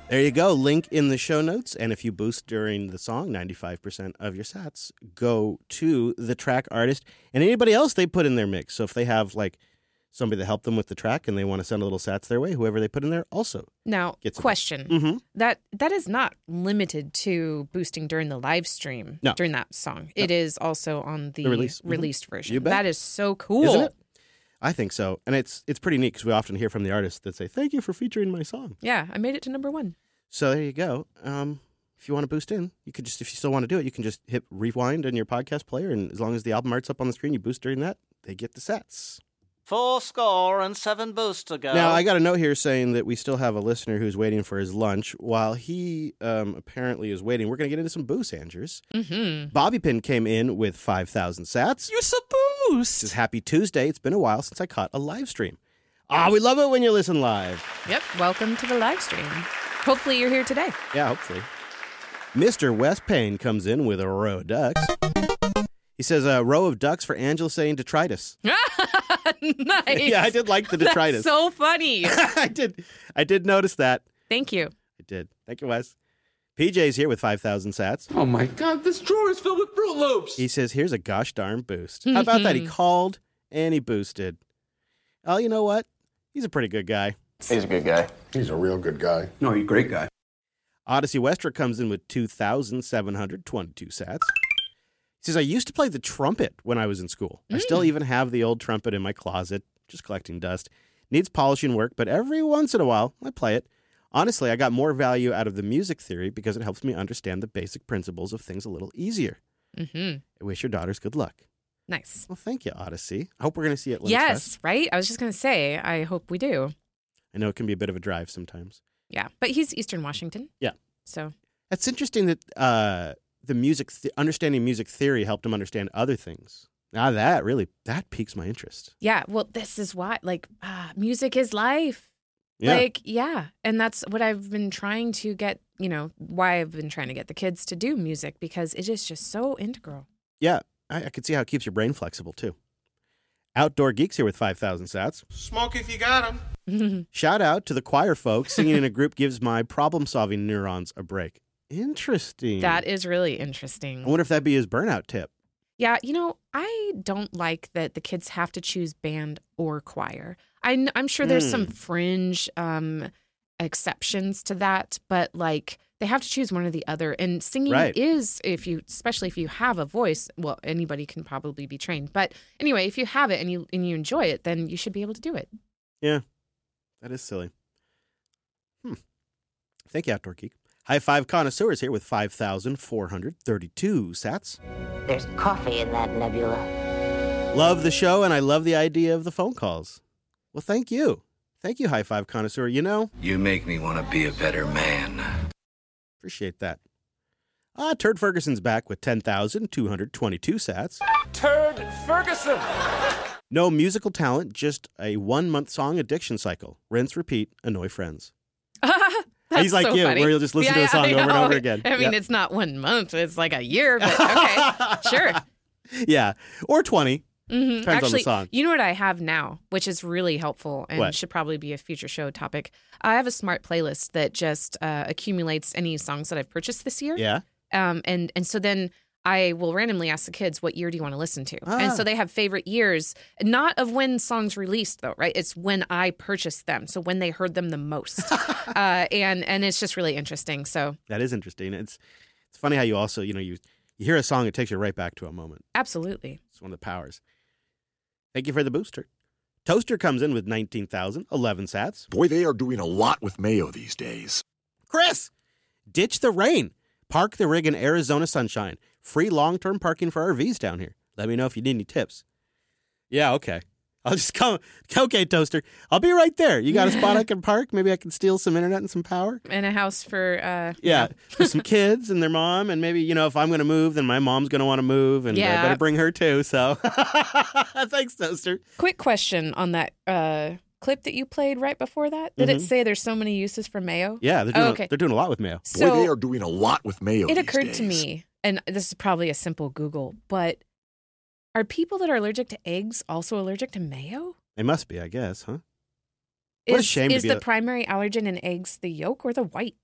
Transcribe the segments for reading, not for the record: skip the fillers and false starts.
There you go. Link in the show notes. And if you boost during the song, 95% of your sats go to the track artist and anybody else they put in their mix. So if they have like somebody that helped them with the track and they want to send a little sats their way, whoever they put in there also Now, gets question. Mm-hmm. That is not limited to boosting during the live stream during that song. No. It is also on the released version. You bet. That is so cool. Isn't it? I think so. And it's pretty neat because we often hear from the artists that say, thank you for featuring my song. Yeah, I made it to number 1. So there you go. If you want to boost in, you could just, if you still want to do it, you can just hit rewind in your podcast player. And as long as the album art's up on the screen, you boost during that, they get the sets. 407 boosts to go. Now, I got a note here saying that we still have a listener who's waiting for his lunch. While he apparently is waiting, we're going to get into some boost, Andrews. Mm-hmm. Bobby Pin came in with 5,000 sats. You're so boost. This is happy Tuesday. It's been a while since I caught a live stream. We love it when you listen live. Yep, welcome to the live stream. Hopefully you're here today. Yeah, hopefully. Mr. West Payne comes in with a row of ducks. He says, a row of ducks for Angela saying detritus. Nice. Yeah, I did like the detritus. That's so funny. I did notice that. Thank you. I did. Thank you, Wes. PJ's here with 5,000 sats. Oh my God, this drawer is filled with Fruit Loops. He says, here's a gosh darn boost. How about that? He called and he boosted. Oh, you know what? He's a pretty good guy. He's a good guy. He's a real good guy. No, you're a great guy. Odyssey Westra comes in with 2,722 sats. He says, I used to play the trumpet when I was in school. I still even have the old trumpet in my closet, just collecting dust. Needs polishing work, but every once in a while, I play it. Honestly, I got more value out of the music theory because it helps me understand the basic principles of things a little easier. Mm-hmm. I wish your daughters good luck. Nice. Well, thank you, Odyssey. I hope we're going to see it at Lynch Yes, Fest. right? I was just going to say, I hope we do. I know it can be a bit of a drive sometimes. Yeah, but he's Eastern Washington. Yeah. So. It's interesting that the understanding music theory helped him understand other things. Now that piques my interest. Yeah, well, this is why, music is life. Yeah. And that's what I've been trying to get, why I've been trying to get the kids to do music, because it is just so integral. Yeah, I could see how it keeps your brain flexible, too. Outdoor Geeks here with 5,000 sats. Smoke if you got 'em. Shout out to the choir folks. Singing in a group gives my problem-solving neurons a break. Interesting. That is really interesting. I wonder if that'd be his burnout tip. Yeah, I don't like that the kids have to choose band or choir. I'm sure there's some fringe exceptions to that, but they have to choose one or the other. And singing is, especially if you have a voice, well, anybody can probably be trained. But anyway, if you have it and you enjoy it, then you should be able to do it. Yeah, that is silly. Thank you, Outdoor Geek. High Five Connoisseurs here with 5,432 sats. There's coffee in that nebula. Love the show, and I love the idea of the phone calls. Well, thank you. Thank you, High Five Connoisseur. You make me want to be a better man. Appreciate that. Turd Ferguson's back with 10,222 sats. Turd Ferguson. No musical talent, just a 1-month song addiction cycle. Rinse, repeat, annoy friends. He's like so you, funny. where you'll just listen to a song over and over again. I mean, it's not 1 month. It's like a year, but okay, sure. Yeah, or 20. Mm-hmm. Depends on the song. You know what I have now, which is really helpful and should probably be a future show topic? I have a smart playlist that just accumulates any songs that I've purchased this year. Yeah. And so then I will randomly ask the kids, what year do you want to listen to? And so they have favorite years, not of when songs released, though, right? It's when I purchased them. So when they heard them the most. And it's just really interesting. So that is interesting. It's funny how you also, you hear a song, it takes you right back to a moment. Absolutely. It's one of the powers. Thank you for the booster. Toaster comes in with 19,011 sats. Boy, they are doing a lot with mayo these days. Chris, ditch the rain. Park the rig in Arizona sunshine. Free long-term parking for RVs down here. Let me know if you need any tips. Yeah, okay. I'll just come. Okay, Toaster. I'll be right there. You got a spot I can park? Maybe I can steal some internet and some power? And a house for... for some kids and their mom. And maybe, if I'm going to move, then my mom's going to want to move. And I better bring her too. So thanks, Toaster. Quick question on that clip that you played right before that. Did it say there's so many uses for mayo? Yeah, they're doing a lot with mayo. Boy, they are doing a lot with mayo It these occurred days. to me, and this is probably a simple Google, but are people that are allergic to eggs also allergic to mayo? They must be, I guess, huh? What a shame Is to be the primary allergen in eggs the yolk or the white?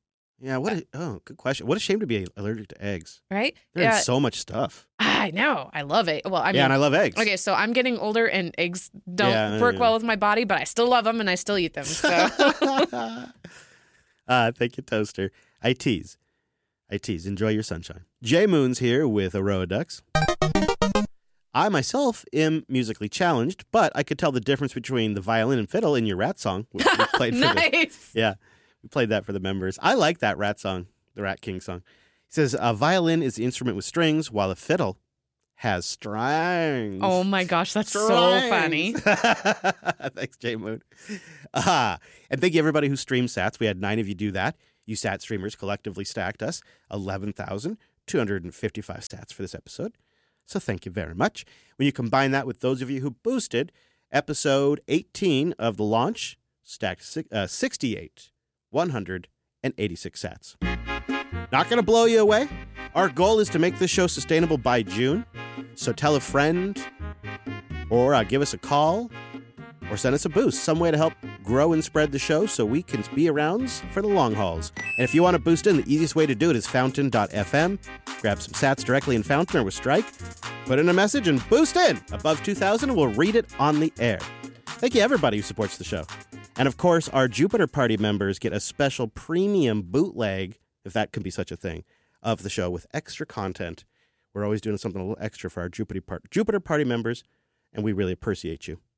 Yeah, good question. What a shame to be allergic to eggs. Right? There's so much stuff. I know. I love it. Well, I mean, and I love eggs. Okay, so I'm getting older and eggs don't work well with my body, but I still love them and I still eat them. So. Thank you, Toaster. I tease. Enjoy your sunshine. Jay Moon's here with Aroa Ducks. I myself am musically challenged, but I could tell the difference between the violin and fiddle in your Rat song. We played for nice. We played that for the members. I like that Rat song, the Rat King song. He says, a violin is the instrument with strings, while a fiddle has strings. Oh my gosh, that's so funny. Thanks, Jay Moon. And thank you, everybody who streamed sats. We had 9 of you do that. You sat streamers collectively stacked us 11,255 stats for this episode. So thank you very much. When you combine that with those of you who boosted, episode 18 of the launch stacked 68,186 sats. Not going to blow you away. Our goal is to make this show sustainable by June. So tell a friend or give us a call or send us a boost. Some way to help grow and spread the show so we can be around for the long hauls. And if you want to boost in, the easiest way to do it is fountain.fm. Grab some sats directly in Fountain or with Strike. Put in a message and boost in. Above 2,000 and we'll read it on the air. Thank you, everybody who supports the show. And of course, our Jupiter Party members get a special premium bootleg, if that can be such a thing, of the show with extra content. We're always doing something a little extra for our Jupiter Party members, and we really appreciate you.